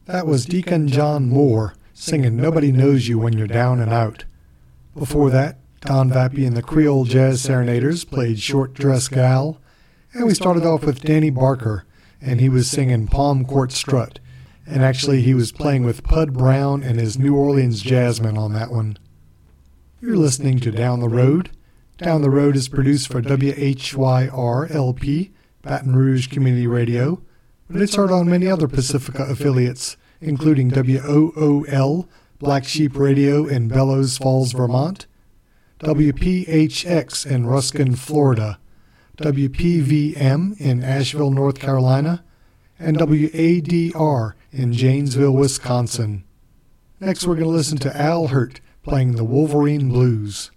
That was Deacon John Moore singing Nobody Knows You When You're Down and Out. Before that, Don Vappy and the Creole Jazz Serenaders played Short Dress Gal, and we started off with Danny Barker, and he was singing Palm Court Strut, and actually he was playing with Pud Brown and his New Orleans Jazzmen on that one. You're listening to Down the Road. Down the Road is produced for WHYR-LP, Baton Rouge Community Radio, but it's heard on many other Pacifica affiliates, including WOOL, Black Sheep Radio in Bellows Falls, Vermont, WPHX in Ruskin, Florida, WPVM in Asheville, North Carolina, and WADR in Janesville, Wisconsin. Next we're going to listen to Al Hirt playing the Wolverine Blues.